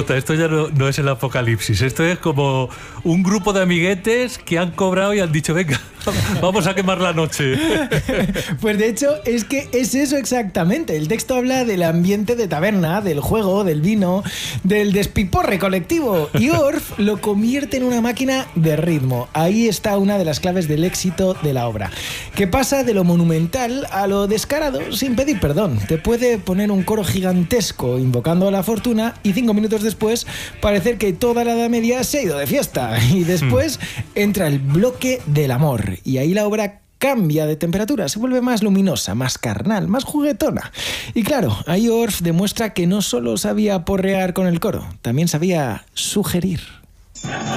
Jota, esto ya no es el apocalipsis. Esto es como un grupo de amiguetes que han cobrado y han dicho, venga, vamos a quemar la noche. Pues de hecho es que es eso exactamente. El texto habla del ambiente de taberna, del juego, del vino, del despiporre colectivo. Y Orff lo convierte en una máquina de ritmo. Ahí está una de las claves del éxito de la obra, que pasa de lo monumental a lo descarado sin pedir perdón. Te puede poner un coro gigantesco invocando a la fortuna y 5 minutos después parecer que toda la Edad Media se ha ido de fiesta. Y después entra el bloque del amor y ahí la obra cambia de temperatura, se vuelve más luminosa, más carnal, más juguetona. Y claro, ahí Orff demuestra que no solo sabía porrear con el coro, también sabía sugerir.